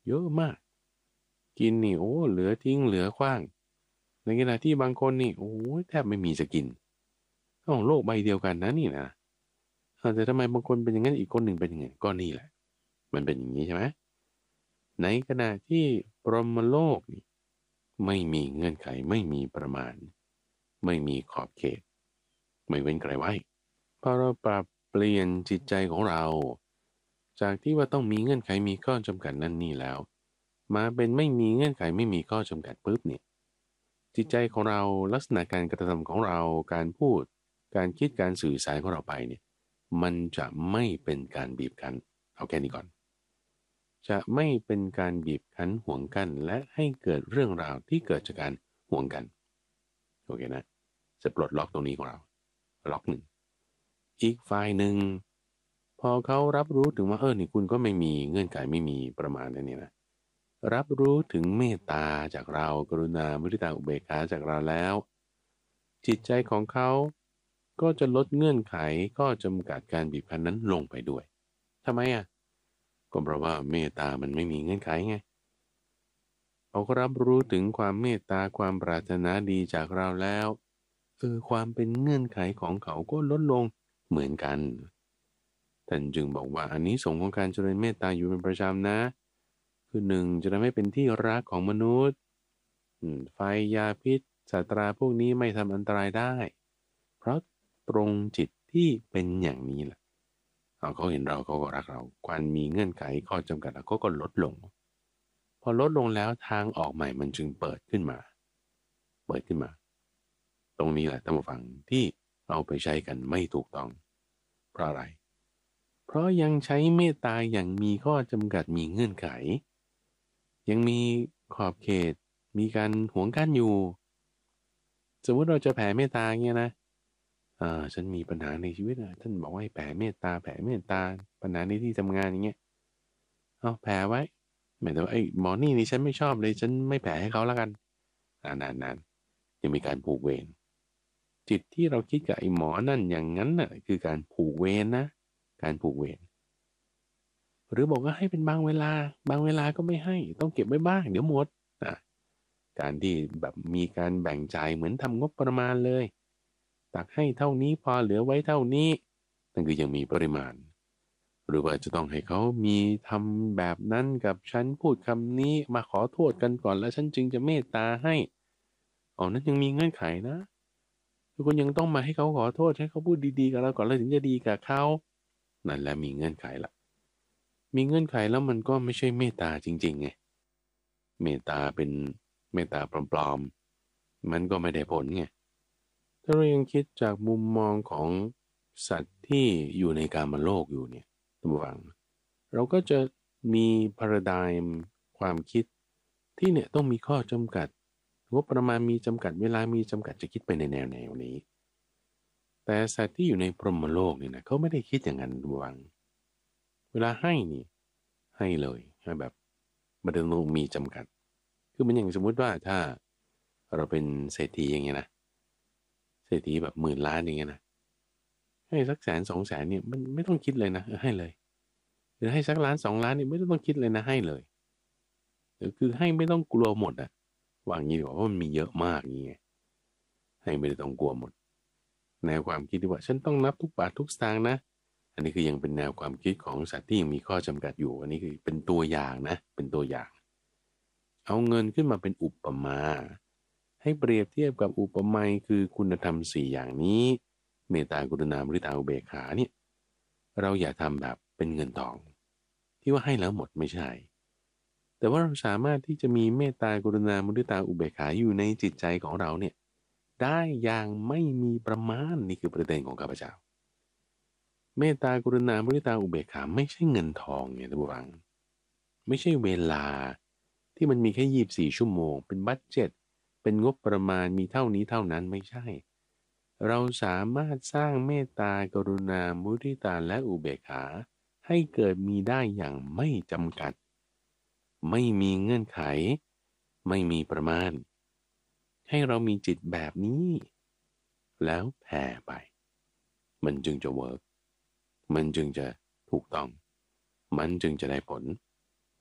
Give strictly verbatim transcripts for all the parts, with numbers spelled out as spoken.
เยอะมากกินนี่โอ้เหลือทิ้งเหลือขว้างในขณะที่บางคนนี่โอ้แทบไม่มีจะกินอ้าวโลกใบเดียวกันนะนี่นะเออแต่ทำไมบางคนเป็นอย่างนั้นอีกคนหนึ่งเป็นยังไงก็นี่แหละมันเป็นอย่างนี้ใช่ไหมในขณะที่ปรหมโลกนี่ไม่มีเงื่อนไขไม่มีประมาณไม่มีขอบเขตไม่เว้นใครไว้พอเราปรับเปลี่ยนจิตใจของเราจากที่ว่าต้องมีเงื่อนไขมีข้อจำกัดนั่นนี่แล้วมาเป็นไม่มีเงื่อนไขไม่มีข้อจำกัดปุ๊บเนี่ยจิตใจของเราลักษณะการกระทำของเราการพูดการคิดการสื่อสารของเราไปเนี่ยมันจะไม่เป็นการบีบคั้นเอาแค่นี้ก่อนจะไม่เป็นการบีบคั้นห่วงกันและให้เกิดเรื่องราวที่เกิดจากการห่วงกันโอเคนะจะปลดล็อกตรงนี้ของเราล็อกหนึ่งอีกฝ่ายหนึ่งพอเขารับรู้ถึงว่าเออนี่คุณก็ไม่มีเงื่อนไขไม่มีประมาณนั้นนี่นะรับรู้ถึงเมตตาจากเรากรุณามุทิตาอุเบกขาจากเราแล้วจิตใจของเขาก็จะลดเงื่อนไขข้อจำกัดการบีบคั้นนั้นลงไปด้วยทำไมอ่ะก็เพราะว่าเมตตามันไม่มีเงื่อนไขไงเขาก็รับรู้ถึงความเมตตาความปรารถนาดีจากเราแล้วเออความเป็นเงื่อนไขของเขาก็ลดลงเหมือนกันท่านจึงบอกว่าอันนี้สงส์ของการเจริญเมตตาอยู่เป็นประจำนะคือหนึ่งจะทำให้เป็นที่รักของมนุษย์อืมไฟยาพิษสัตราพวกนี้ไม่ทำอันตรายได้เพราะตรงจิตที่เป็นอย่างนี้แหละเอาเขาเห็นเราเขาก็รักเราความมีเงื่อนไขข้อจำกัดเขาก็ลดลงพอลดลงแล้วทางออกใหม่มันจึงเปิดขึ้นมาเปิดขึ้นมาตรงนี้แหละท่านผู้ฟังที่เอาไปใช้กันไม่ถูกต้องเพราะอะไรเพราะยังใช้เมตตาอย่างมีข้อจำกัดมีเงื่อนไขยังมีขอบเขตมีการหวงกั้นอยู่สมมุติเราจะแผ่เมตตาเงี้ยนะอ่าฉันมีปัญหาในชีวิตอ่ะท่านบอกว่าให้แผ่เมตตาแผ่เมตตาปัญหาในที่ทำงานอย่างเงี้ยเอาแผ่ไว้หมายถึงว่าไอ้หมอนี่นี่ฉันไม่ชอบเลยฉันไม่แผ่ให้เขาแล้วกันอ่านานๆยังมีการผูกเวรจิตที่เราคิดกับไอ้หมอนั่นอย่างนั้นน่ะคือการผูกเวรนะการผูกเวรหรือบอกว่าให้เป็นบางเวลาบางเวลาก็ไม่ให้ต้องเก็บไว้บ้างเดี๋ยวหมดอ่ะการที่แบบมีการแบ่งจ่ายเหมือนทำงบประมาณเลยตักให้เท่านี้พอเหลือไว้เท่านี้นั่นคือยังมีปริมาณหรือว่าจะต้องให้เขามีทำแบบนั้นกับฉันพูดคำนี้มาขอโทษกันก่อนแล้วฉันจึงจะเมตตาให้อ๋อนั้นยังมีเงื่อนไขนะทุกคนยังต้องมาให้เขาขอโทษให้เขาพูดดีๆกับเราก่อนแล้วถึงจะดีกับเขานั่นแหละมีเงื่อนไขละมีเงื่อนไขแล้วมันก็ไม่ใช่เมตตาจริงๆไงเมตตาเป็นเมตตาปลอมๆมันก็ไม่ได้ผลไงถ้าเรายังคิดจากมุมมองของสัตว์ที่อยู่ในกามโลกอยู่เนี่ยท่านผู้ฟังเราก็จะมีพาราไดม์ความคิดที่เนี่ยต้องมีข้อจำกัดงบประมาณมีจำกัดเวลามีจำกัดจะคิดไปในแนวแนวนี้แต่สัตว์ที่อยู่ในพรหมโลกเนี่ยนะเขาไม่ได้คิดอย่างนั้นระวังเวลาให้นี่ให้เลยให้แบบมันต้องมีจำกัดคือมันอย่างสมมุติว่าถ้าเราเป็นเศรษฐีอย่างเงี้ยนะเศรษฐีแบบหมื่นล้านอย่างเงี้ยนะให้สักแสนสองแสนเนี่ยมันไม่ต้องคิดเลยนะเออให้เลยหรือให้สักล้านสองล้านเนี่ยไม่ต้องคิดเลยนะให้เลยหรือคือให้ไม่ต้องกลัวหมดอะวางงี้ดีกว่าเพราะมันมีเยอะมากอย่างเงี้ยให้ไม่ได้ต้องกลัวหมดแนวความคิดที่ว่าฉันต้องนับทุกบาททุกสตางค์นะอันนี้คือยังเป็นแนวความคิดของสัตว์ที่ยังมีข้อจำกัดอยู่อันนี้คือเป็นตัวอย่างนะเป็นตัวอย่างเอาเงินขึ้นมาเป็นอุปมาให้เปรียบเทียบกับอุปไมยคือคุณธรรมสี่อย่างนี้เมตตากรุณามุทิตาอุเบกขาเนี่ยเราอย่าทำแบบเป็นเงินทองที่ว่าให้แล้วหมดไม่ใช่แต่ว่าเราสามารถที่จะมีเมตตากรุณามุทิตาอุเบกขาอยู่ในจิตใจของเราเนี่ยได้อย่างไม่มีประมาณนี่คือประเด็นของข้าพเจ้าเมตตากรุณามุทิตาอุเบกขาไม่ใช่เงินทองเนี่ยท่านผู้ฟังไม่ใช่เวลาที่มันมีแค่ยี่สิบสี่ชั่วโมงเป็นบัดเจ็ตเป็นงบประมาณมีเท่านี้เท่านั้นไม่ใช่เราสามารถสร้างเมตตากรุณามุทิตาและอุเบกขาให้เกิดมีได้อย่างไม่จำกัดไม่มีเงื่อนไขไม่มีประมาณให้เรามีจิตแบบนี้แล้วแผ่ไปมันจึงจะเวิร์กมันจึงจะถูกต้องมันจึงจะได้ผล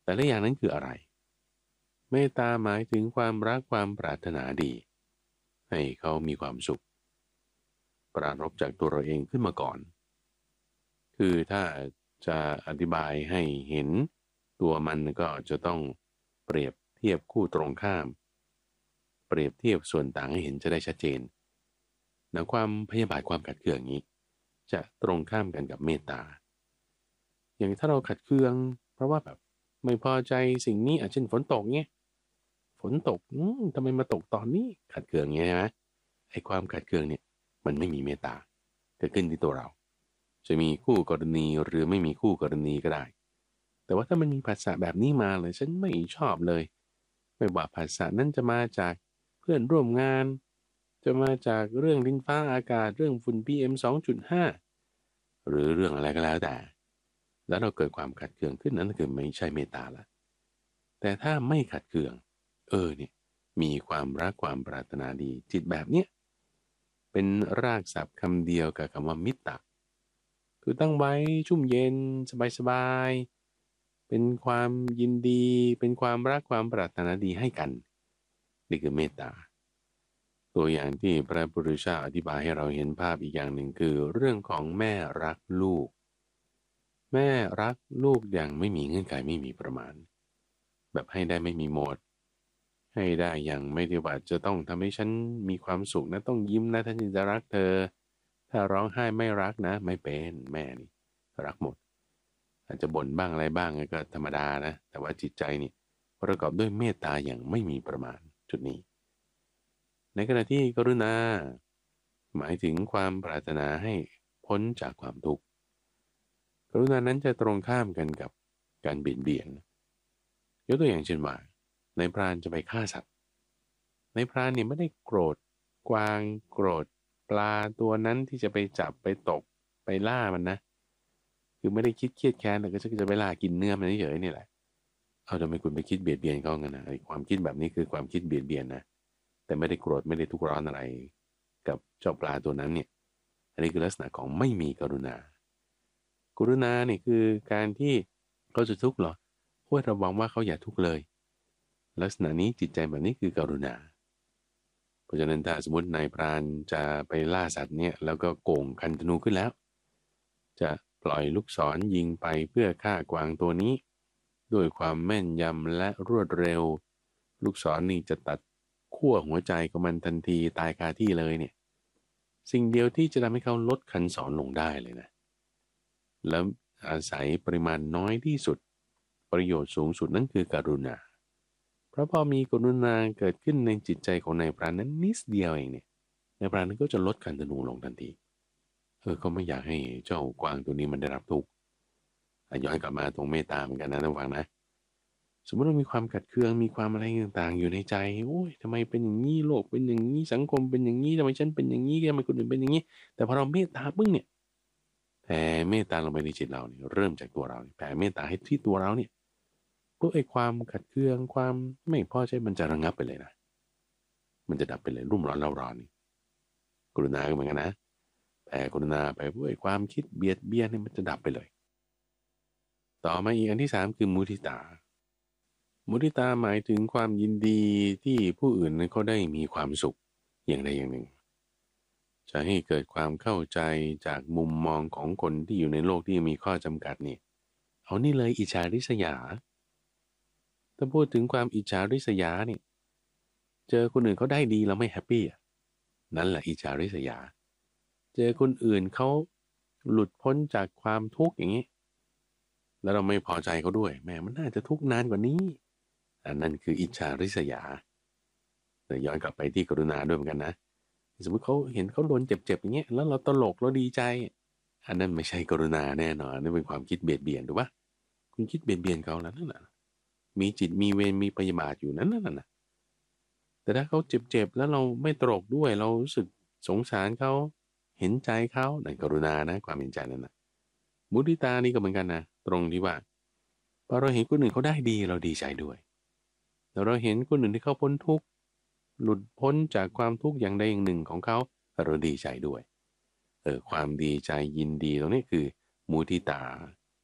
แต่ละอย่างนั้นคืออะไรเมตตาหมายถึงความรักความปรารถนาดีให้เขามีความสุขปรารภจากตัวเราเองขึ้นมาก่อนคือถ้าจะอธิบายให้เห็นตัวมันก็จะต้องเปรียบเทียบคู่ตรงข้ามเปรียบเทียบส่วนต่างให้เห็นจะได้ชัดเจนนะความพยาบาทความขัดเคืองนี้จะตรงข้ามกันกับเมตตาอย่างถ้าเราขัดเคืองเพราะว่าแบบไม่พอใจสิ่งนี้อาจเช่นฝนตกเงี้ยฝนตกอืมทำไมมาตกตอนนี้ขัดเคืองเงี้ยนะไอ้ความขัดเคืองเนี่ยมันไม่มีเมตตาเกิดขึ้นที่ตัวเราจะมีคู่กรณีหรือไม่มีคู่กรณีก็ได้แต่ว่าถ้ามันมีภาษาแบบนี้มาเลยฉันไม่ชอบเลยไม่ว่าภาษานั้นจะมาจากเพื่อนร่วมงานจะมาจากเรื่องดินฟ้าอากาศเรื่องฝุ่น พี เอ็ม สองจุดห้า หรือเรื่องอะไรก็แล้วแต่แล้วเราเกิดความขัดเคืองขึ้นนั้นคือไม่ใช่เมตตาละแต่ถ้าไม่ขัดเคืองเออเนี่ยมีความรักความปรารถนาดีจิตแบบเนี้ยเป็นรากศัพท์คำเดียวกับคำว่ามิตรคือตั้งไว้ชุ่มเย็นสบายๆเป็นความยินดีเป็นความรักความปรารถนาดีให้กันนี่คือเมตตาตัวอย่างที่พระพุทธเจ้าอธิบายให้เราเห็นภาพอีกอย่างหนึ่งคือเรื่องของแม่รักลูกแม่รักลูกอย่างไม่มีเงื่อนไขไม่มีประมาณแบบให้ได้ไม่มีโหมดให้ได้อย่างไม่ได้ว่าจะต้องทำให้ฉันมีความสุขนะต้องยิ้มนะท่านจึงจะรักเธอถ้าร้องไห้ไม่รักนะไม่เป็นแม่นี่รักหมดอาจจะบ่นบ้างอะไรบ้างก็ธรรมดานะแต่ว่าจิตใจนี่ประกอบด้วยเมตตาอย่างไม่มีประมาณจุดนี้ในขณะที่กรุณาหมายถึงความปรารถนาให้พ้นจากความทุกข์กรุณานั้นจะตรงข้ามกันกับการเบียดเบียนยกตัวอย่างเช่นว่าในพรานจะไปฆ่าสัตว์ในพรานเนี่ยไม่ได้โกรธกวางโกรธปลาตัวนั้นที่จะไปจับไปตกไปล่ามันนะคือไม่ได้คิดเครียดแค้นแต่ก็จะไปล่ากินเนื้อมันเฉยๆนี่แหละเอาทำไมคุณไปคิดเบียดเบียนเขางั้นนะไอ้ความคิดแบบนี้คือความคิดเบียดเบียนนะแต่ไม่ได้โกรธไม่ได้ทุกข์ร้อนอะไรกับเจ้าปลาตัวนั้นเนี่ยอันนี้คือลักษณะของไม่มีกรุณากรุณาเนี่ยคือการที่เขาจะทุกข์เหรอโอ้ยระวังว่าเขาอย่าทุกข์เลยลักษณะนี้จิตใจแบบนี้คือกรุณาเพราะฉะนั้นถ้าสมมตินายพรานจะไปล่าสัตว์เนี่ยแล้วก็โก่งคันธนูขึ้นแล้วจะปล่อยลูกศรยิงไปเพื่อฆ่ากวางตัวนี้ด้วยความแม่นยำและรวดเร็วลูกศรนี่จะตัดขั้วหัวใจของมันทันทีตายคาที่เลยเนี่ยสิ่งเดียวที่จะทำให้เขาลดคันศรลงได้เลยนะแล้วอาศัยปริมาณน้อยที่สุดประโยชน์สูงสุดนั่นคือกรุณาเพราะพอมีกรุณาเกิดขึ้นในจิตใจของนายพรานนั้นนิดเดียวเองเนี่ยนายพรานนั้นก็จะลดคันธนูลงทันทีเออเขาไม่อยากให้เจ้ากวางตัวนี้มันได้รับทุกข์ย้อนกลับมาตรงเมตตาเหมือนกันนะท่านฟังนะสมมติว่ามีความขัดเคืองมีความอะไรต่างๆอยู่ในใจโอ้ยทำไมเป็นอย่างนี้โลกเป็นอย่างนี้สังคมเป็นอย่างนี้ทำไมฉันเป็นอย่างนี้ทำไมคนอื่นเป็นอย่างนี้แต่พอเราเมตตาปึ้งเนี่ยแผ่เมตตาลงไปในจิตเราเนี่ยเริ่มจากตัวเราแผ่เมตตาให้ที่ตัวเราเนี่ยพวกไอ้ความขัดเคืองความไม่พอใจมันจะระงับไปเลยนะมันจะดับไปเลยรุ่มร้อนเร่าร้อนนี่กรุณาก็เหมือนกันนะแผ่กรุณาไปพวกไอ้ความคิดเบียดเบียนเนี่ยมันจะดับไปเลยต่อมาอีกอันที่สามคือมุทิตามุทิตาหมายถึงความยินดีที่ผู้อื่นนั้นเขาได้มีความสุขอย่างใดอย่างหนึ่งจะให้เกิดความเข้าใจจากมุมมองของคนที่อยู่ในโลกที่มีข้อจำกัดนี่เอานี่เลยอิจฉาริษยาถ้าพูดถึงความอิจฉาริษยาเนี่ยเจอคนอื่นเขาได้ดีเราไม่แฮปปี้อ่ะนั่นแหละอิจฉาริษยาเจอคนอื่นเขาหลุดพ้นจากความทุกข์อย่างนี้แล้วเราไม่พอใจเขาด้วยแม่มันน่าจะทุกข์นานกว่านี้อันนั้นคืออิจฉาริษยาแต่ย้อนกลับไปที่กรุณาด้วยเหมือนกันนะสมมติเขาเห็นเขาโดนเจ็บๆอย่างเงี้ยแล้วเราตลกเราดีใจอันนั้นไม่ใช่กรุณาแน่นอนนั่นเป็นความคิดเบียดเบียนถูกปะคุณคิดเบียดเบียนเขาแล้วนั่นน่ะมีจิตมีเวรมีพยาบาทอยู่นั้นนั่นน่ะแต่ถ้าเขาเจ็บๆแล้วเราไม่ตลกด้วยเรารู้สึกสงสารเขาเห็นใจเขานั่นกรุณานะความเห็นใจนั่นนะมุทิตานี่ก็เหมือนกันนะตรงที่ว่าพอเราเห็นคนอื่นเขาได้ดีเราดีใจด้วยแต่เราเห็นคนอื่นที่เขาพ้นทุกข์หลุดพ้นจากความทุกข์อย่างใดอย่างหนึ่งของเขาเราดีใจด้วยเออความดีใจยินดีตรงนี้คือมุทิตา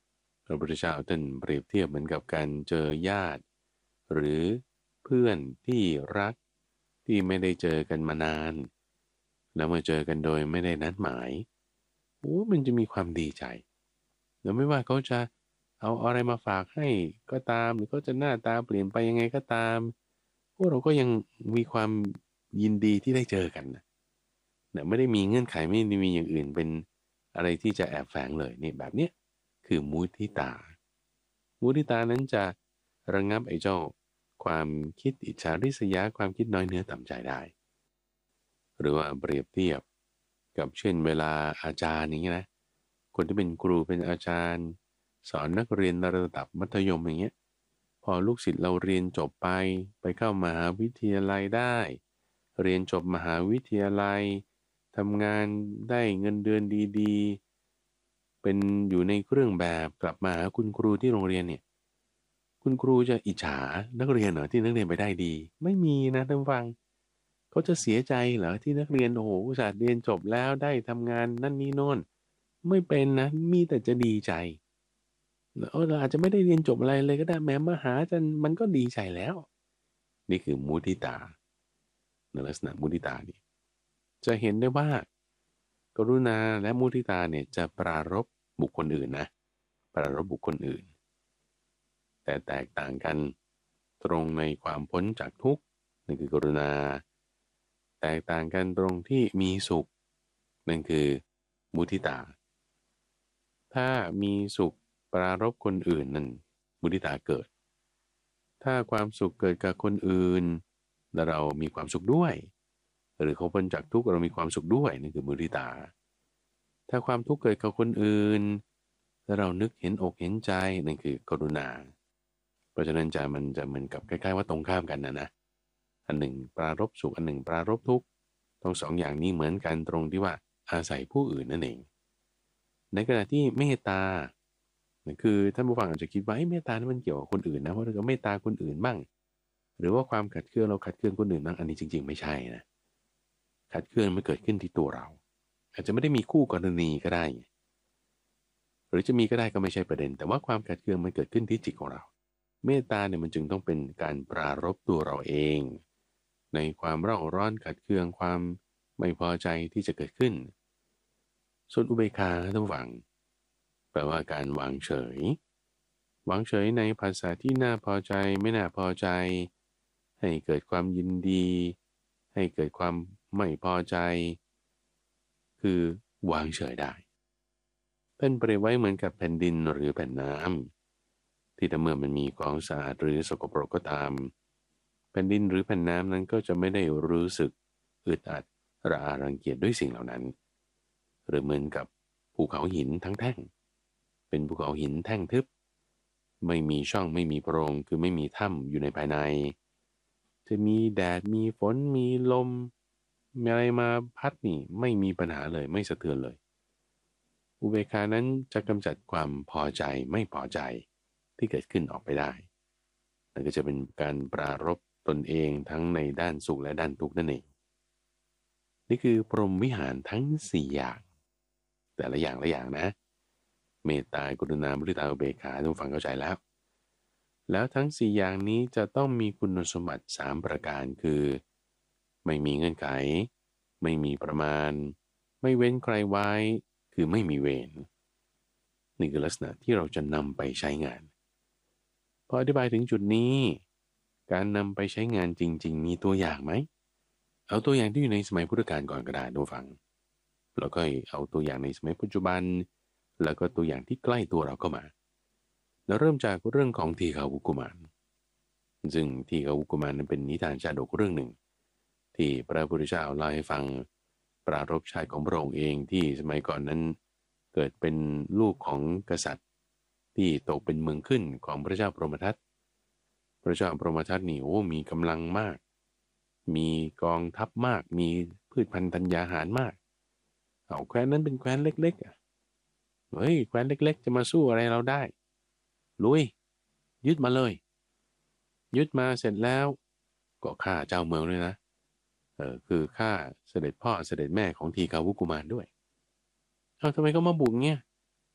พระพุทธเจ้าท่านเปรียบเทียบเหมือนกับการเจอญาติหรือเพื่อนที่รักที่ไม่ได้เจอกันมานานแล้วมาเจอกันโดยไม่ได้นัดหมายโอ้มันจะมีความดีใจแล้วไม่ว่าเขาจะเอาอะไรมาฝากให้ก็ตามหรือเขาจะหน้าตาเปลี่ยนไปยังไงก็ตามพวกเราก็ยังมีความยินดีที่ได้เจอกันนะเนี่ยไม่ได้มีเงื่อนไขไม่ได้มีอย่างอื่นเป็นอะไรที่จะแอบแฝงเลยนี่แบบเนี้ยคือมุทิตามุทิตานั้นจะระงับไอ้เจ้าความคิดอิจฉาริษยาความคิดน้อยเนื้อต่ำใจได้หรือว่าเปรียบเทียบกับเช่นเวลาอาจารย์อย่างเงี้ยนะคนที่เป็นครูเป็นอาจารย์สอนนักเรียนระดับมัธยมอย่างเงี้ยพอลูกศิษย์เราเรียนจบไปไปเข้ามหาวิทยาลัยได้เรียนจบมหาวิทยาลัยทำงานได้เงินเดือนดีๆเป็นอยู่ในเครื่องแบบกลับมาหาคุณครูที่โรงเรียนเนี่ยคุณครูจะอิจฉานักเรียนเหรอที่นักเรียนไปได้ดีไม่มีนะท่านฟังเขาจะเสียใจเหรอที่นักเรียนโอ้โหอุตส่าห์เรียนจบแล้วได้ทำงานนั่นนี่โน่นไม่เป็นนะมีแต่จะดีใจเออเราอาจจะไม่ได้เรียนจบอะไรเลยก็ได้แม้มาหาจนมันก็ดีใจแล้วนี่คือมุทิตาในลักษณะมุทิตานี่จะเห็นได้ว่ากรุณาและมุทิตาเนี่ยจะปรารภบุคคลอื่นนะปรารภบุคคลอื่นแต่แตกต่างกันตรงในความพ้นจากทุกข์นั่นคือกรุณาแตกต่างกันตรงที่มีสุขนั่นคือมุทิตาถ้ามีสุขปรารภคนอื่นนั่นมุทิตาเกิดถ้าความสุขเกิดกับคนอื่นแล้วเรามีความสุขด้วยหรือเขาพ้นจากทุกข์เรามีความสุขด้วยนั่นคือมุทิตาถ้าความทุกข์เกิดกับคนอื่นแล้วเรานึกเห็นอกเห็นใจนั่นคือกรุณาเพราะฉะนั้นใจมันจะเหมือนกับคล้ายๆว่าตรงข้ามกันนะนะอันหนึ่งปรารภสุขอันหนึ่งปรารภทุกข์ทั้งสองอย่างนี้เหมือนกันตรงที่ว่าอาศัยผู้อื่นนั่นเองในขณะที่เมตตาคือท่านผู้ฟังอาจจะคิดว่าเมตตานั้นมันเกี่ยวกับคนอื่นนะเพราะเราเมตตาคนอื่นบ้างหรือว่าความขัดเคืองเราขัดเคืองคนอื่นบ้างอันนี้จริงๆไม่ใช่นะขัดเคืองมันเกิดขึ้นที่ตัวเราอาจจะไม่ได้มีคู่กรณีก็ได้หรือจะมีก็ได้ก็ไม่ใช่ประเด็นแต่ว่าความขัดเคืองมันเกิดขึ้นที่จิตของเราเมตตาเนี่ยมันจึงต้องเป็นการปรารภตัวเราเองในความเร่าร้อนขัดเคืองความไม่พอใจที่จะเกิดขึ้นส่วนอุเบกขาท่านฟังแปลว่าการวางเฉยวางเฉยในภาษาที่น่าพอใจไม่น่าพอใจให้เกิดความยินดีให้เกิดความไม่พอใจคือวางเฉยได้เป็นเปรียบไว้เหมือนกับแผ่นดินหรือแผ่นน้ำที่ถ้าเมื่อมันมีของสะอาดหรือสกปรกก็ตามแผ่นดินหรือแผ่นน้ำนั้นก็จะไม่ได้รู้สึกอึดอัดระอารังเกียจด้วยสิ่งเหล่านั้นหรือเหมือนกับภูเขาหินทั้งแท่งเป็นภูเขาหินแท่งทึบไม่มีช่องไม่มีโพรงคือไม่มีถ้ำอยู่ในภายในจะมีแดดมีฝนมีลมมีอะไรมาพัดนี่ไม่มีปัญหาเลยไม่สะเทือนเลยอุเบกขานั้นจะกำจัดความพอใจไม่พอใจที่เกิดขึ้นออกไปได้นั่นก็จะเป็นการปรารภตนเองทั้งในด้านสุขและด้านทุกข์นั่นเองนี่คือพรหมวิหารทั้งสี่อย่างแต่ละอย่างละอย่างนะเมตตากรุณามุทิตาอุเบกขาทุกฝั่งเข้าใจแล้วแล้วทั้งสี่อย่างนี้จะต้องมีคุณสมบัติสามประการคือไม่มีเงื่อนไขไม่มีประมาณไม่เว้นใครไว้คือไม่มีเวรนี่คือลักษณะที่เราจะนำไปใช้งานพออธิบายถึงจุดนี้การนำไปใช้งานจริงๆมีตัวอย่างไหมเอาตัวอย่างที่อยู่ในสมัยพุทธกาลก่อนก็ได้ดูฟังแล้วก็เอาตัวอย่างในสมัยปัจจุบันแล้วก็ตัวอย่างที่ใกล้ตัวเราเข้ามาแล้วเริ่มจากเรื่องของทีฆาวุกุมารซึ่งทีฆาวุกุมารนั้นเป็นนิทานชาดกเรื่องหนึ่งที่พระพุทธเจ้าเล่าให้ฟังปรารภชาติของพระองค์เองที่สมัยก่อนนั้นเกิดเป็นลูกของกษัตริย์ที่ตกเป็นเมืองขึ้นของพระเจ้าพรหมทัตพระเจ้าพรหมทัตนี่โอ้มีกำลังมากมีกองทัพมากมีพืชพันธุ์ธัญญาหารมากเอาแคว้นนั้นเป็นแคว้นเล็กๆอ่ะเฮ้ยแคว้นเล็กๆจะมาสู้อะไรเราได้ลุยยึดมาเลยยึดมาเสร็จแล้วก็ฆ่าเจ้าเมืองเลยนะเออคือฆ่าเสด็จพ่อเสด็จแม่ของทีฆาวุกุมารด้วยเอาทำไมเขามาบุกเนี่ย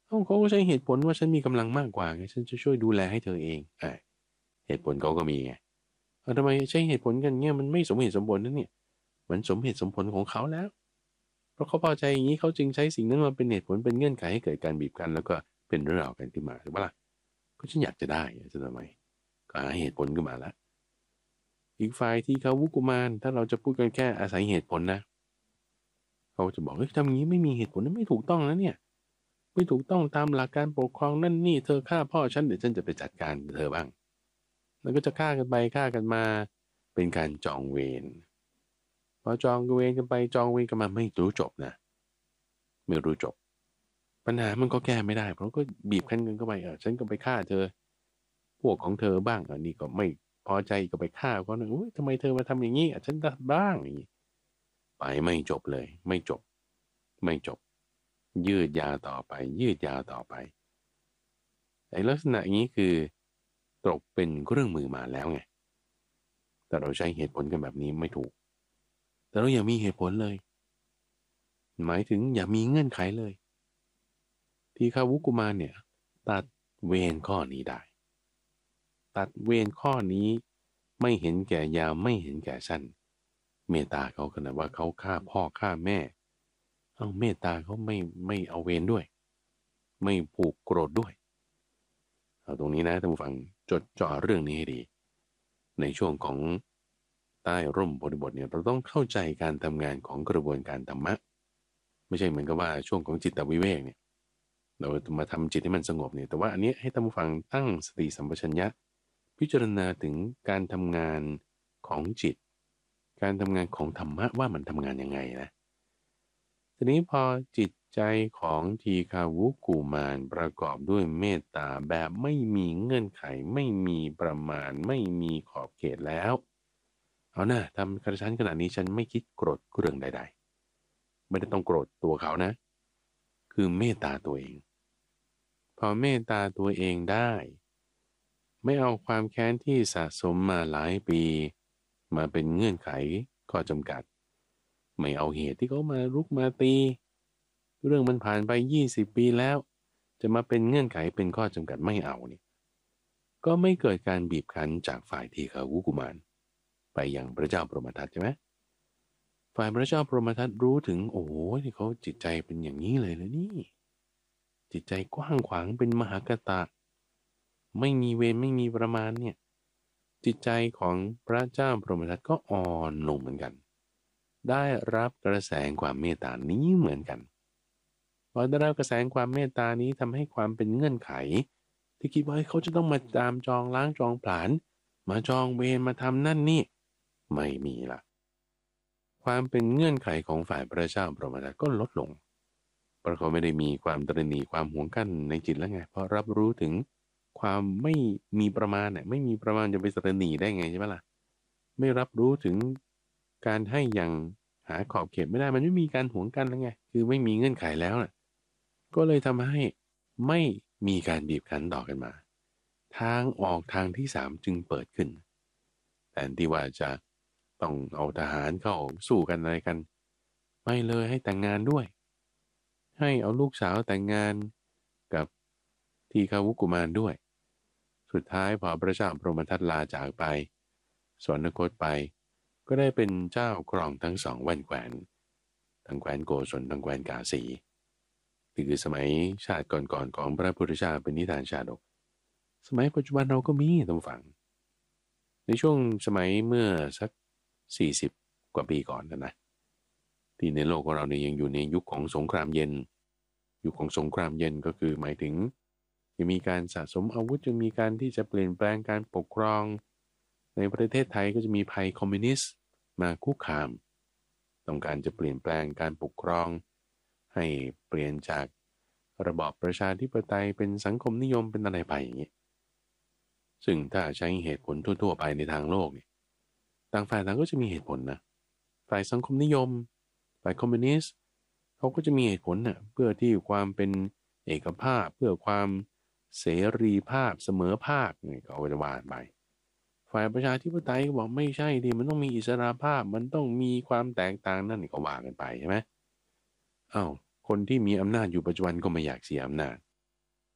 เอ้าเขาก็ใช้เหตุผลว่าฉันมีกำลังมากกว่าไงฉันจะช่วยดูแลให้เธอเองอ่าเหตุผลเขาก็มีไงเอาทำไมใช้เหตุผลกันเงี้ยมันไม่สมเหตุสมผลนั่นเนี่ยมันสมเหตุสมผลของเขาแล้วเพราะเขาพอใจอย่างนี้เขาจึงใช้สิ่งนั้นมาเป็นเหตุผลเป็นเงื่อนไขให้เกิดการบีบคั้นแล้วก็เป็นเรื่องราวกันขึ้นมาถูกปะล่ะก็ฉันอยากจะได้จะทำไมก็หาเหตุผลขึ้นมาแล้วอีกฝ่ายที่เขาวุกุมารถ้าเราจะพูดกันแค่อาศัยเหตุผลนะเขาจะบอกเฮ้ยทำอย่างนี้ไม่มีเหตุผลนั้นไม่ถูกต้องนะเนี่ยไม่ถูกต้องตามหลักการปกครองนั่นนี่เธอฆ่าพ่อฉันเดี๋ยวฉันจะไปจัดการเธอบ้างแล้วก็จะฆ่ากันไปฆ่ากันมาเป็นการจองเวรพอจองเวรกันไปจองเวรกันมาไม่รู้จบนะไม่รู้จบปัญหามันก็แก้ไม่ได้เพราะก็บีบคั้นกันเข้าไปเออฉันก็ไปฆ่าเธอพวกของเธอบ้างอันนี้ก็ไม่พอใจก็ไปฆ่าเขาหนึ่งอุ้ยทำไมเธอมาทำอย่างนี้อ่ะฉันทำบ้างอย่างนี้ไปไม่จบเลยไม่จบไม่จบยืดยาวต่อไปยืดยาวต่อไปไอ้ลักษณะอย่างนี้คือตกเป็นเครื่องมือมาแล้วไงแต่เราใช้เหตุผลกันแบบนี้ไม่ถูกแต่เราอย่ามีเหตุผลเลยหมายถึงอย่ามีเงื่อนไขเลยที่คาวุกุมารเนี่ยตัดเวรข้อนี้ได้ตัดเวรข้อนี้ไม่เห็นแก่ยาวไม่เห็นแก่สั้นเมตตาเขาขนาดว่าเขาฆ่าพ่อฆ่าแม่เอาเมตตาเขาไม่ไม่เอาเวรด้วยไม่ผูกโกรธด้วยเอาตรงนี้นะท่านผู้ฟังจดจ่อเรื่องนี้ให้ดีในช่วงของใต้ร่มบริบทเนี่ยเราต้องเข้าใจการทำงานของกระบวนการธรรมะไม่ใช่เหมือนกับว่าช่วงของจิตวิเวกเนี่ยเราจะมาทำจิตให้มันสงบเนี่ยแต่ว่าอันนี้ให้ท่านผู้ฟังตั้งสติสัมปชัญญะพิจารณาถึงการทำงานของจิตการทำงานของธรรมะว่ามันทำงานยังไงนะทีนี้พอจิตใจของทีคาวุกูมารประกอบด้วยเมตตาแบบไม่มีเงื่อนไขไม่มีประมาณไม่มีขอบเขตแล้วเอานะทำกระชั้นขนาดนี้ฉันไม่คิดโกรธเรื่องใดๆไม่ได้ต้องโกรธตัวเขานะคือเมตตาตัวเองพอเมตตาตัวเองได้ไม่เอาความแค้นที่สะสมมาหลายปีมาเป็นเงื่อนไขข้อจำกัดไม่เอาเหตุที่เขามารุกมาตีเรื่องมันผ่านไปยี่สิบปีแล้วจะมาเป็นเงื่อนไขเป็นข้อจำกัดไม่เอานี่ก็ไม่เกิดการบีบคั้นจากฝ่ายทีฆาวุกุมารไปยังพระเจ้าพรหมทัตใช่ไหมฝ่ายพระเจ้าพรหมทัตรู้ถึงโอ้โหที่เขาจิตใจเป็นอย่างนี้เลยนะนี่จิตใจกว้างขวางเป็นมหากตะไม่มีเวรไม่มีประมาณเนี่ยจิตใจของพระเจ้าพรหมทัตก็อ่อนลงเหมือนกันได้รับกระแสความเมตตานี้เหมือนกันพอได้รับกระแสความเมตตานี้ทำให้ความเป็นเงื่อนไขที่คิดว่าเขาจะต้องมาตามจองล้างจองผลาญมาจองเวรมาทำนั่นนี่ไม่มีละความเป็นเงื่อนไขของฝ่ายพระเจ้าพรหมทัตก็ลดลงเพราะเขาไม่ได้มีความตระหนี่ความหวงกั้นในจิตแล้วไงเพราะรับรู้ถึงความไม่มีประมาณเนี่ยไม่มีประมาณจะไปตระหนี่ได้ไงใช่ไหมล่ะไม่รับรู้ถึงการให้อย่างหาขอบเขตไม่ได้มันไม่มีการหวงกันแล้วไงคือไม่มีเงื่อนไขแล้วน่ะก็เลยทำให้ไม่มีการบีบคั้นต่อกันมาทางออกทางที่สามจึงเปิดขึ้นแทนที่ว่าจะต้องเอาทหารเข้าสู้กันอะไรกันไม่เลยให้แต่งงานด้วยให้เอาลูกสาวแต่งงานกับทีฆาวุกุมารด้วยสุดท้ายพอพระเจ้าพรหมทัตลาจากไปสวรรคตไปก็ได้เป็นเจ้าครองทั้งสองแว่นแคว้นทั้งแคว้นโกศลทั้งแคว้นกาสีนี่คือสมัยชาติก่อนๆของพระพุทธเจ้าเป็นนิทานชาดกสมัยปัจจุบันเราก็มีตรงฝั่งในช่วงสมัยเมื่อสักสี่สิบกว่าปีก่อนนะนะที่ในโลกของเราเนี่ยยังอยู่ในยุคของสงครามเย็นยุคของสงครามเย็นก็คือหมายถึงจะมีการสะสมอาวุธจะมีการที่จะเปลี่ยนแปลงการปกครองในประเทศไทยก็จะมีภัยคอมมิวนิสต์มาคุกคามต้องการจะเปลี่ยนแปลงการปกครองให้เปลี่ยนจากระบอบประชาธิปไตยเป็นสังคมนิยมเป็นอะไรไปอย่างนี้ซึ่งถ้าใช้เหตุผลทั่วๆไปในทางโลกเนี่ยต่างฝ่ายต่างก็จะมีเหตุผลนะฝ่ายสังคมนิยมฝ่ายคอมมิวนิสต์เขาก็จะมีเหตุผลเนะ่ะเพื่อที่ความเป็นเอกภาพเพื่อความเสรีภาพเสมอภาคเนี่ยเขาก็จะว่าไปฝ่ายประชาธิปไตยก็บอกไม่ใช่ดิมันต้องมีอิสระภาพมันต้องมีความแตกต่างนั่นนี่ก็ว่ากันไปใช่ไหมอ้าวคนที่มีอำนาจอยู่ปัจจุบันก็ไม่อยากเสียอำนาจ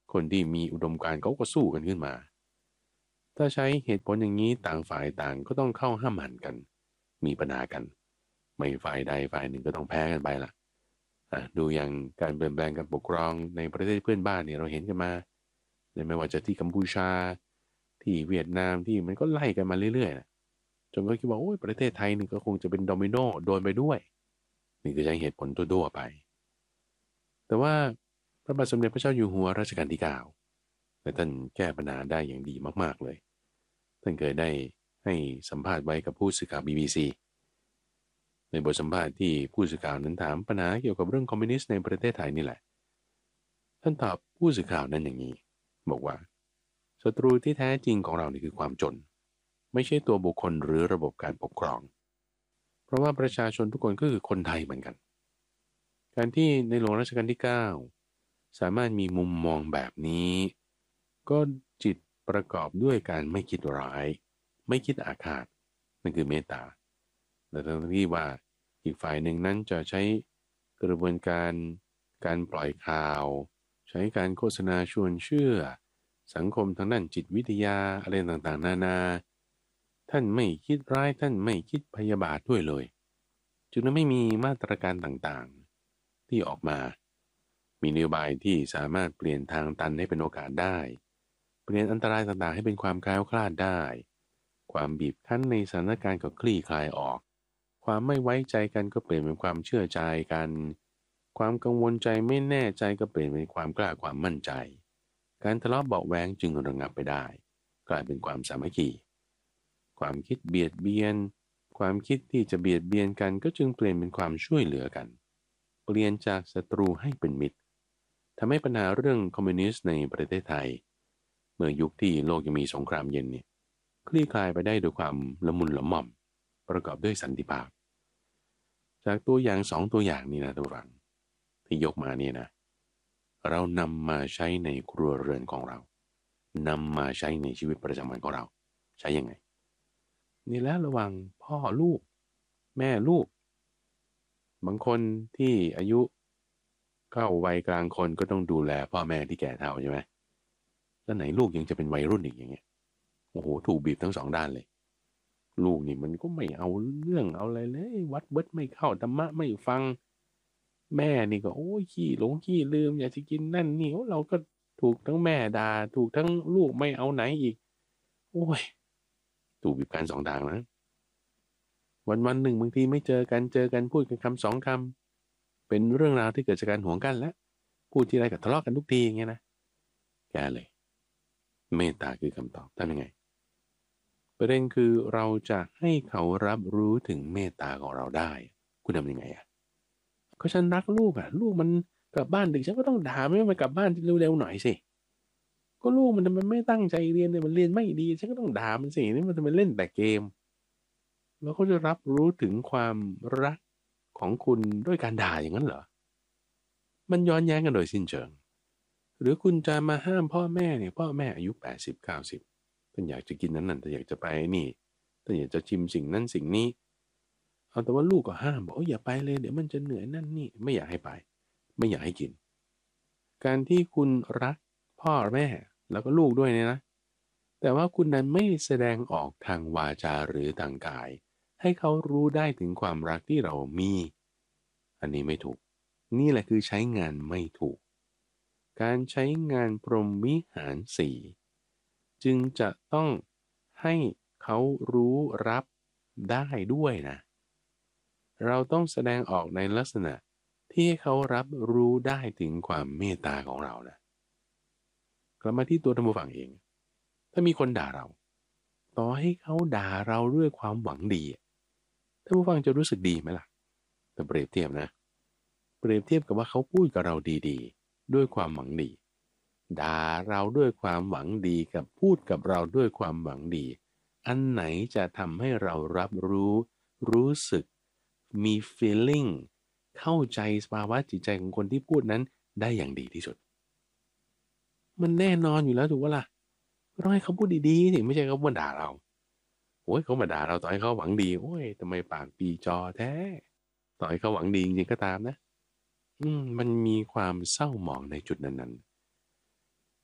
คนที่มีอุดมการณ์เขาก็สู้กันขึ้นมาถ้าใช้เหตุผลอย่างนี้ต่างฝ่ายต่างก็ต้องเข้าห้ามหันกันมีปัญหากันไม่ฝ่ายใดฝ่ายหนึ่งก็ต้องแพ้กันไปล่ะอ่ะดูอย่างการเปลี่ยนแปลงการปกครองในประเทศเพื่อนบ้านเนี่ยเราเห็นกันมาไม่ว่าจะที่กัมพูชาที่เวียดนามที่มันก็ไล่กันมาเรื่อยๆนะจนก็คิดว่าโอ้ยประเทศไทยนี่ก็คงจะเป็นโดมิโนโดนไปด้วยนี่คือใช้เหตุผลทั่วๆไปแต่ว่าพระบาทสมเด็จพระเจ้าอยู่หัวรัชกาลที่เก้าแต่ท่านแก้ปัญหาได้อย่างดีมากๆเลยท่านเคยได้ให้สัมภาษณ์ไว้กับผู้สื่อข่าว บี บี ซี ในบทสัมภาษณ์ที่ผู้สื่อข่าวนั้นถามปัญหาเกี่ยวกับเรื่องคอมมิวนิสต์ในประเทศไทยนี่แหละท่านตอบผู้สื่อข่าวนั้นอย่างนี้บอกว่าศัตรูที่แท้จริงของเรานี่คือความจนไม่ใช่ตัวบุคคลหรือระบบการปกครองเพราะว่าประชาชนทุกคนก็คือคนไทยเหมือนกันการที่ในหลวงรัชกาลที่เก้าสามารถมีมุมมองแบบนี้ก็จิตประกอบด้วยการไม่คิดร้ายไม่คิดอาฆาตนั่นคือเมตตาแต่ทั้งที่ว่าอีกฝ่ายหนึ่งนั้นจะใช้กระบวนการการปล่อยข่าวใช้การโฆษณาชวนเชื่อสังคมทางด้านจิตวิทยาอะไรต่างๆนานาท่านไม่คิดร้ายท่านไม่คิดพยาบาทด้วยเลยจึงไม่มีมาตรการต่างๆที่ออกมามีนโยบายที่สามารถเปลี่ยนทางตันให้เป็นโอกาสได้เปลี่ยนอันตรายต่างๆให้เป็นความแคล้วคลาดได้ความบีบคั้นในสถานการณ์ก็คลี่คลายออกความไม่ไว้ใจกันก็เปลี่ยนเป็นความเชื่อใจกันความกังวลใจไม่แน่ใจก็เปลี่ยนเป็นความกล้าความมั่นใจการทะเลาะเบาะแว้งจึงระงับไปได้กลายเป็นความสามัคคีความคิดเบียดเบียนความคิดที่จะเบียดเบียนกันก็จึงเปลี่ยนเป็นความช่วยเหลือกันเปลี่ยนจากศัตรูให้เป็นมิตรทำให้ปัญหาเรื่องคอมมิวนิสต์ในประเทศไทยเมื่อยุคที่โลกยังมีสงครามเย็นเนี่ยคลี่คลายไปได้ด้วยความละมุนละม่อมประกอบด้วยสันติภาพจากตัวอย่างสองตัวอย่างนี้นะทุกท่านที่ยกมาเนี่ยนะเรานำมาใช้ในครัวเรือนของเรานำมาใช้ในชีวิตประจำวันของเราใช้ยังไงนี่แล้วระหว่างพ่อลูกแม่ลูกบางคนที่อายุเข้าวัยกลางคนก็ต้องดูแลพ่อแม่ที่แก่เฒ่าใช่ไหมแล้วไหนลูกยังจะเป็นวัยรุ่นอีกอย่างเงี้ยโอ้โหถูกบีบทั้งสองด้านเลยลูกนี่มันก็ไม่เอาเรื่องเอาอะไรเลยวัดเบิดไม่เข้าธรรมะไม่ฟังแม่นี่ก็โอ้ยขี้หลงขี้ลืมอยากจะกินนั่นนี่เราก็ถูกทั้งแม่ด่าถูกทั้งลูกไม่เอาไหนอีกโอ้ยถูกบีบกันสองทางนะวันวันหนึ่งบางทีไม่เจอกันเจอกันพูดกันคำสองคำเป็นเรื่องราวที่เกิดจากการหวงกันแล้วพูดทีไรก็ทะเลาะกันทุกทีอย่างเงี้ยนะแกเลยเมตตาคือคำตอบทำยังไงประเด็นคือเราจะให้เขารับรู้ถึงเมตตาของเราได้คุณทำยังไงอ่ะก็ฉันรักลูกอ่ะลูกมันกลับบ้านดึกฉันก็ต้องด่าไม่ให้มันกลับบ้านเร็วๆหน่อยสิก็ลูกมันมันไม่ตั้งใจเรียนเลยมันเรียนไม่ดีฉันก็ต้องด่ามันสินี่มันจะมาเล่นแต่เกมแล้วเขาจะรับรู้ถึงความรักของคุณด้วยการด่าอย่างนั้นเหรอมันย้อนแย้งกันโดยสิ้นเชิงหรือคุณจะมาห้ามพ่อแม่เนี่ยพ่อแม่อายุแปดสิบเก้าสิบท่านอยากจะกินนั้นนั่นท่านอยากจะไปนี่ท่านอยากจะชิมสิ่งนั้นสิ่งนี้เอาแต่ว่าลูกก็ห้ามบอกอย่าไปเลยเดี๋ยวมันจะเหนื่อยนั่นนี่ไม่อยากให้ไปไม่อยากให้กินการที่คุณรักพ่อแม่แล้วก็ลูกด้วยเนี่ยนะแต่ว่าคุณนั้นไม่แสดงออกทางวาจาหรือทางกายให้เขารู้ได้ถึงความรักที่เรามีอันนี้ไม่ถูกนี่แหละคือใช้งานไม่ถูกการใช้งานพรหมวิหารสี่จึงจะต้องให้เขารู้รับได้ด้วยนะเราต้องแสดงออกในลักษณะที่ให้เขารับรู้ได้ถึงความเมตตาของเรานะกลับมาที่ตัวท่านผู้ฟังเองถ้ามีคนด่าเราต่อให้เขาด่าเราด้วยความหวังดีท่านผู้ฟังจะรู้สึกดีไหมล่ะแต่เปรียบเทียบนะเปรียบเทียบกับว่าเขาพูดกับเราดีๆด้วยความหวังดีด่าเราด้วยความหวังดีกับพูดกับเราด้วยความหวังดีอันไหนจะทำให้เรารับรู้รู้สึกมี feeling เข้าใจสภาวะจิตใจของคนที่พูดนั้นได้อย่างดีที่สุดมันแน่นอนอยู่แล้วถูกปะล่ะต้องให้เขาพูดดีๆสิไม่ใช่เขามาด่าเราโอ้ยเขามาด่าเราต่อให้เขาหวังดีโอ้ยทำไมปากปีจอแท้ต่อให้เขาหวังดีจริงๆก็ตามนะอืมมันมีความเศร้าหมองในจุดนั้นๆเพ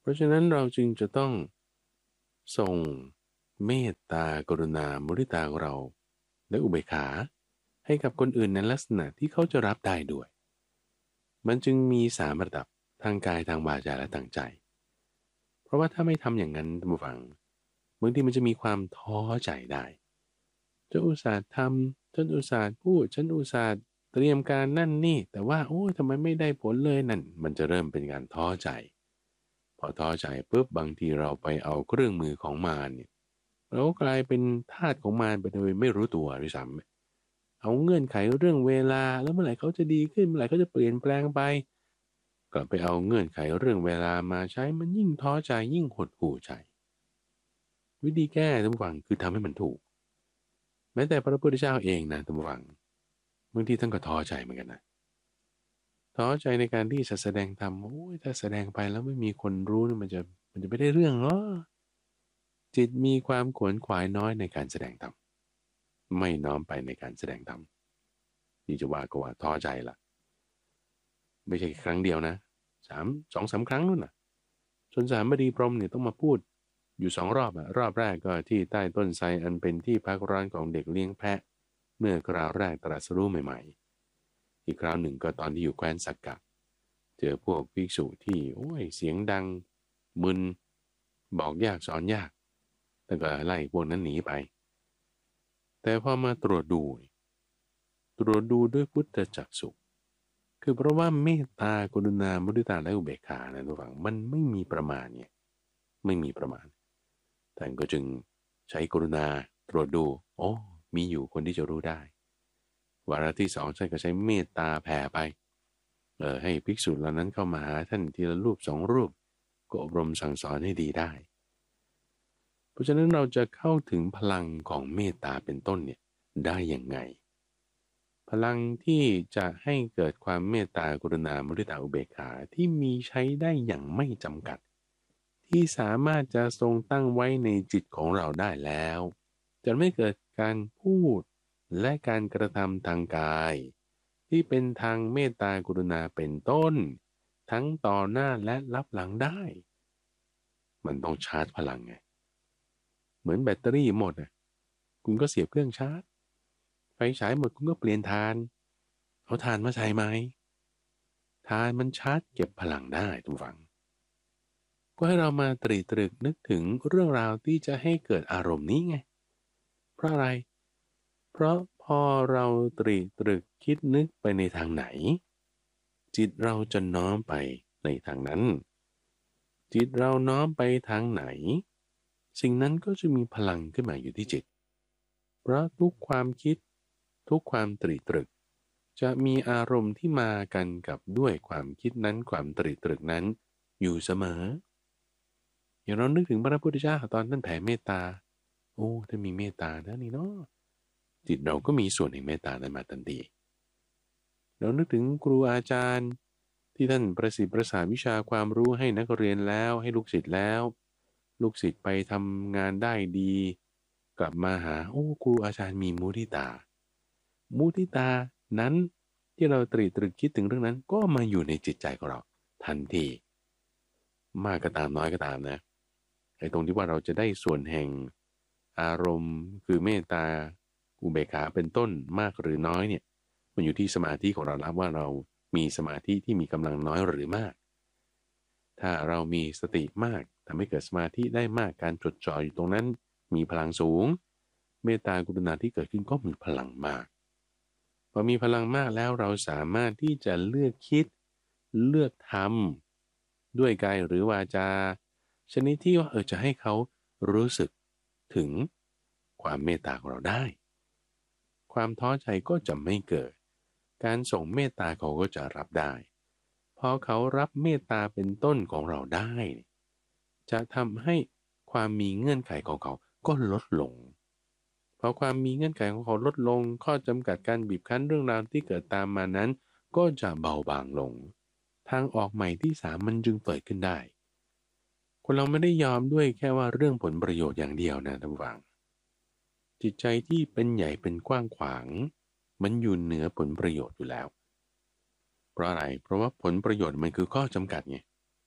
ราะฉะนั้นเราจึงจะต้องส่งเมตตากรุณามุทิตาของเราและอุเบกขาให้กับคนอื่นในลักษณะที่เขาจะรับได้ด้วยมันจึงมีสามระดับทางกายทางวาจาและทางใจเพราะว่าถ้าไม่ทำอย่างนั้นท่านผู้ฟังบางทีมันจะมีความท้อใจได้จะอุตส่าห์ทำฉันอุตส่าห์พูดฉันอุตส่าห์เตรียมการนั่นนี่แต่ว่าโอ้ยทำไมไม่ได้ผลเลยนั่นมันจะเริ่มเป็นการท้อใจพอท้อใจปุ๊บบางทีเราไปเอาเครื่องมือของมารเนี่ยเราก็กลายเป็นทาสของมารไปโดยไม่รู้ตัวด้วยซ้ำเอาเงื่อนไขเรื่องเวลาแล้วเมื่อไหร่เขาจะดีขึ้นเมื่อไหร่เขาจะเปลี่ยนแปลงไปกลับไปเอาเงื่อนไขเรื่องเวลามาใช้มันยิ่งท้อใจยิ่งหดหู่ใจวิธีแก้ท่านผู้ฟังคือทำให้มันถูกแม้แต่พระพุทธเจ้าเองนะท่านผู้ฟังบางทีท่านก็ท้อใจเหมือนกันนะท้อใจในการที่จะแสดงธรรมโอ้ยถ้าแสดงไปแล้วไม่มีคนรู้นี่มันจะมันจะไม่ได้เรื่องเหรอจิตมีความขวนขวายน้อยในการแสดงธรรมไม่น้อมไปในการแสดงธรรมนี่จะว่าก็ว่าท้อใจละไม่ใช่ครั้งเดียวนะสามสองสามครั้งนู่นน่ะจนสามบดีพรหมเนี่ยต้องมาพูดอยู่สองรอบอะรอบแรกก็ที่ใต้ต้นไทรอันเป็นที่พักร้อนของเด็กเลี้ยงแพะเมื่อคราวแรกตรัสรู้ใหม่ๆอีกคราวหนึ่งก็ตอนที่อยู่แคว้นสักกะเจอพวกภิกษุที่โอ้ยเสียงดังมึนบอกยากสอนยากแต่ก็ไล่พวกนั้นหนีไปแต่พอมาตรวจดูตรวจดูด้วยพุทธจักษุคือเพราะว่าเมตตากรุณามุทิตาและอุเบกขานะทุกฝังมันไม่มีประมาณเนี่ยไม่มีประมาณท่านก็จึงใช้กรุณาตรวจดูโอ้มีอยู่คนที่จะรู้ได้วาระที่สองท่านก็ใช้เมตตาแผ่ไปเออให้ภิกษุเหล่านั้นเข้ามาหาท่านทีละรูปสองรูปก็อบรมสั่งสอนให้ดีได้เพราะฉะนั้นเราจะเข้าถึงพลังของเมตตาเป็นต้นเนี่ยได้อย่างไงพลังที่จะให้เกิดความเมตตากรุณามุทิตาอุเบกขาที่มีใช้ได้อย่างไม่จำกัดที่สามารถจะทรงตั้งไว้ในจิตของเราได้แล้วจะไม่เกิดการพูดและการกระทำทางกายที่เป็นทางเมตตากรุณาเป็นต้นทั้งต่อหน้าและรับหลังได้มันต้องชาร์จพลังไงเหมือนแบตเตอรี่หมดอ่ะคุณก็เสียบเครื่องชาร์จไฟฉายหมดคุณก็เปลี่ยนถ่านเอาถ่านมาใส่ไหมถ่านมันชาร์จเก็บพลังได้ทุกฝังก็ให้เรามาตรีตรึกนึกถึงเรื่องราวที่จะให้เกิดอารมณ์นี้ไงเพราะอะไรเพราะพอเราตรีตรึกคิดนึกไปในทางไหนจิตเราจะน้อมไปในทางนั้นจิตเราน้อมไปทางไหนสิ่งนั้นก็จะมีพลังขึ้นมาอยู่ที่จิตเพราะทุกความคิดทุกความตรีตรึกจะมีอารมณ์ที่มากันกับด้วยความคิดนั้นความตรีตรึกนั้นอยู่เสมออย่างเรานึกถึงพระพุทธเจ้าตอนท่านแผ่เมตตาโอ้ถ้ามีเมตตานะนี่เนาะจิตเราก็มีส่วนแห่งเมตตานั้นมาทันทีเรานึกถึงครูอาจารย์ที่ท่านประสิทธิ์ประสานวิชาความรู้ให้นักเรียนแล้วให้ลูกศิษย์แล้วลูกศิษย์ไปทำงานได้ดีกลับมาหาโอ้ครูอาจารย์มีมุทิตามุทิตานั้นที่เราตรีตรึกคิดถึงเรื่องนั้นก็มาอยู่ในจิตใจของเราทันทีมากก็ตามน้อยก็ตามนะไอ้ตรงที่ว่าเราจะได้ส่วนแห่งอารมณ์คือเมตตาอุเบกขาเป็นต้นมากหรือน้อยเนี่ยมันอยู่ที่สมาธิของเราแล้วว่าเรามีสมาธิที่มีกำลังน้อยหรือมากถ้าเรามีสติมากทำให้เกิดสมาธิได้มากการจดจ่ออยู่ตรงนั้นมีพลังสูงเมตตากรุณาที่เกิดขึ้นก็มีพลังมากพอมีพลังมากแล้วเราสามารถที่จะเลือกคิดเลือกทำด้วยกายหรือวาจาชนิดที่ว่าเออจะให้เขารู้สึกถึงความเมตตาของเราได้ความท้อใจก็จะไม่เกิดการส่งเมตตาเขาก็จะรับได้พอเขารับเมตตาเป็นต้นของเราได้จะทำให้ความมีเงื่อนไขของเขาก็ลดลงพอความมีเงื่อนไขของเขาลดลงข้อจำกัดการบีบคั้นเรื่องราวที่เกิดตามมานั้นก็จะเบาบางลงทางออกใหม่ที่สามมันจึงเปิดขึ้นได้คนเราไม่ได้ยอมด้วยแค่ว่าเรื่องผลประโยชน์อย่างเดียวนะท่านผู้ฟังจิตใจที่เป็นใหญ่เป็นกว้างขวางมันอยู่เหนือผลประโยชน์อยู่แล้วเพราะอะไรเพราะว่าผลประโยชน์มันคือข้อจำกัดไง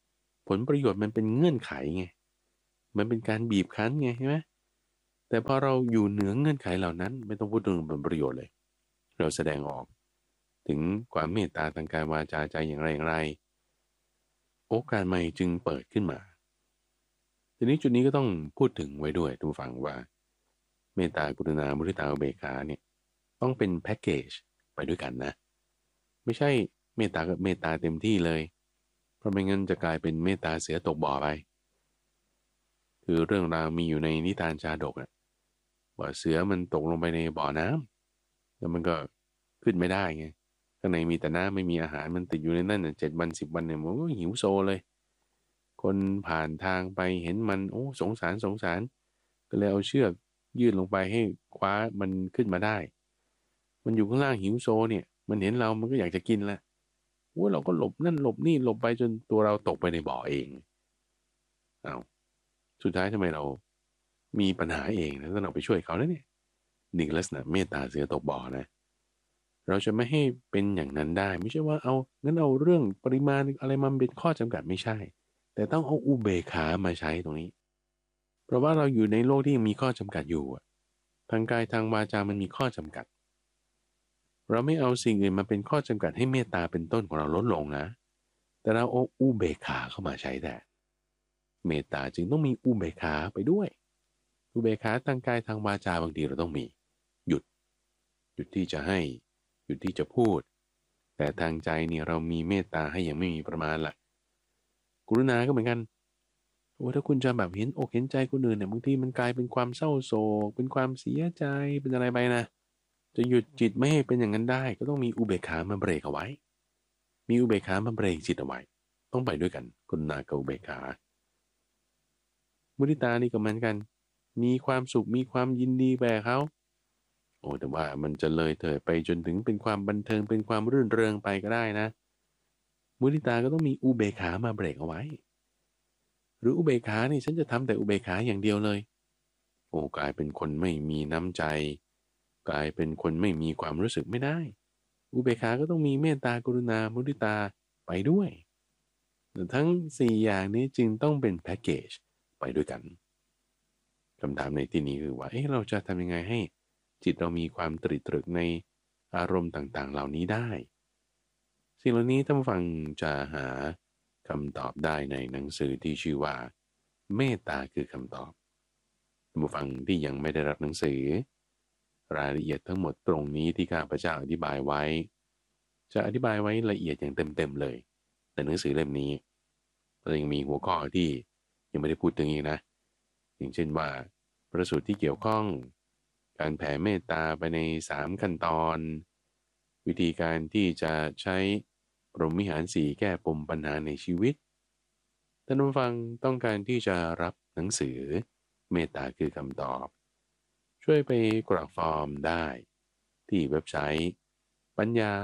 ผลประโยชน์มันเป็นเงื่อนไขไงมันเป็นการบีบคั้นไงใช่ไหมแต่พอเราอยู่เหนือเงื่อนไขเหล่านั้นไม่ต้องพูดถึงผลประโยชน์เลยเราแสดงออกถึงความเมตตาทางกายวาจาใจอย่างไรอย่างไรโอกาสใหม่จึงเปิดขึ้นมาทีนี้จุดนี้ก็ต้องพูดถึงไว้ด้วยทุกฝังว่าเมตตากรุณามุทิตาอุเบกขาเนี่ยต้องเป็นแพ็กเกจไปด้วยกันนะไม่ใช่เมตตากับเมตตาเต็มที่เลยเพราะไม่งั้นจะกลายเป็นเมตตาเสือตกบ่อไปคือเรื่องราวมีอยู่ในนิทานชาดกอะว่าเสือมันตกลงไปในบ่อน้ำแล้วมันก็ขึ้นไม่ได้ไงข้างในมีแต่น้ำไม่มีอาหารมันติดอยู่ในนั่นเจ็ดวันสิบวันเนี่ยมันก็หิวโซเลยคนผ่านทางไปเห็นมันโอ้สงสารสงสารก็เลยเอาเชือกยื่นลงไปให้คว้ามันขึ้นมาได้มันอยู่ข้างล่างหิวโซเนี่ยมันเห็นเรามันก็อยากจะกินละโอ้เราก็หลบนั่นหลบนี่หลบไปจนตัวเราตกไปในบ่อเองเอาสุดท้ายทำไมเรามีปัญหาเองแล้วต้องเราไปช่วยเขาแล้วเนี่ยนี่ลักษณะเมตตาเสือตกบ่อนะเราจะไม่ให้เป็นอย่างนั้นได้ไม่ใช่ว่าเอางั้นเอาเรื่องปริมาณอะไรมาเป็นข้อจำกัดไม่ใช่แต่ต้องเอาอุเบกขามาใช้ตรงนี้เพราะว่าเราอยู่ในโลกที่ยังมีข้อจำกัดอยู่ทางกายทางวาจามันมีข้อจำกัดเราไม่เอาสิ่งอื่นมาเป็นข้อจำกัดให้เมตตาเป็นต้นของเราลดลงนะแต่เราเอาอุเบกขาเข้ามาใช้แต่เมตตาจึงต้องมีอุเบกขาไปด้วยอุเบกขาทางกายทางวาจาบางทีเราต้องมีหยุดหยุดที่จะให้หยุดที่จะพูดแต่ทางใจเนี่ยเรามีเมตตาให้อย่างไม่มีประมาณละกรุณาก็เหมือนกันโอ้ถ้าคุณจะแบบเห็นอกเห็นใจคนอื่นเนี่ยบางทีมันกลายเป็นความเศร้าโศกเป็นความเสียใจเป็นอะไรไปนะจะหยุดจิตไม่ให้เป็นอย่างนั้นได้ก็ต้องมีอุเบกขามาเบรกเอาไว้มีอุเบกขามาเบรกจิตเอาไว้ต้องไปด้วยกันกรุณากับอุเบกขามุทิตานี่ก็เหมือนกันมีความสุขมีความยินดีแบบเขาโอ้แต่ว่ามันจะเลยเถิดไปจนถึงเป็นความบันเทิงเป็นความรื่นเริงไปก็ได้นะมุทิตาก็ต้องมีอุเบกขามาเบรกเอาไว้หรืออุเบกขานี่ฉันจะทำแต่อุเบกขาอย่างเดียวเลยโอ้กลายเป็นคนไม่มีน้ำใจกลายเป็นคนไม่มีความรู้สึกไม่ได้อุเบกขาก็ต้องมีเมตตากรุณามุทิตาไปด้วยทั้งสี่อย่างนี้จึงต้องเป็นแพ็กเกจไปด้วยกันคำถามในที่นี้คือว่าเอ๊ะเราจะทำยังไงให้จิตเรามีความตรึกตรึกในอารมณ์ต่างๆเหล่านี้ได้สิ่งเหล่านี้ท่านผู้ฟังจะหาคำตอบได้ในหนังสือที่ชื่อว่าเมตตาคือคำตอบท่านผู้ฟังที่ยังไม่ได้รับหนังสือรายละเอียดทั้งหมดตรงนี้ที่ข้าพเจ้าอธิบายไว้จะอธิบายไว้ละเอียดอย่างเต็มๆเลยแต่หนังสือเล่มนี้เรายังมีหัวข้อที่ยังไม่ได้พูดถึงอีกนะอย่างเช่นว่าประสูตรที่เกี่ยวข้องการแผ่เมตตาไปในสามขั้นตอนวิธีการที่จะใช้พรหมวิหารสี่แก้ปมปัญหาในชีวิตท่านผู้ฟังต้องการที่จะรับหนังสือเมตตาคือคำตอบช่วยไปกรอกฟอร์มได้ที่เว็บไซต์ปัญญา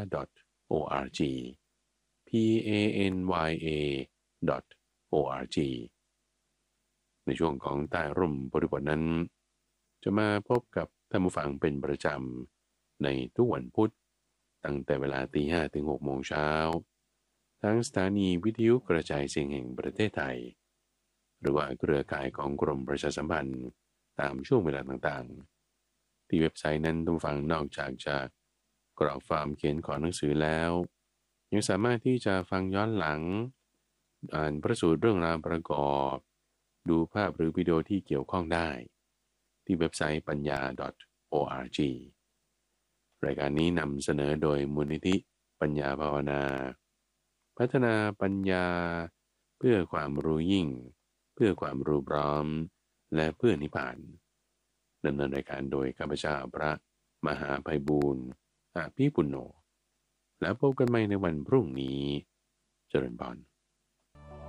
.org p a n y a .org ในช่วงของใต้ร่มบริบทนั้นจะมาพบกับท่านผู้ฟังเป็นประจำในทุกวันพุธตั้งแต่เวลาตีห้ถึงหกโมงเช้าทั้งสถานีวิทยุกระจายเสียงแห่งประเทศไทยหรือว่าเครือข่ายของกรมประชาสัมพันธ์ตามช่วงเวลาต่างๆที่เว็บไซต์นั้นท่านผู้ฟังนอกจากจะกรอกฟอร์มเขียนขอหนังสือแล้วยังสามารถที่จะฟังย้อนหลังอ่านประสูตรเรื่องราวประกอบดูภาพหรือวิดีโอที่เกี่ยวข้องได้ที่เว็บไซต์ปัญญา .org รายการนี้นำเสนอโดยมูลนิธิปัญญาภาวนาพัฒนาปัญญาเพื่อความรู้ยิ่งเพื่อความรู้พร้อมและเพื่อนิพพานดำเนินรายการโดยข้าพเจ้าพระมหาไพบูลย์อภิปุณโญแล้วพบกันใหม่ในวันพรุ่งนี้เจริญพร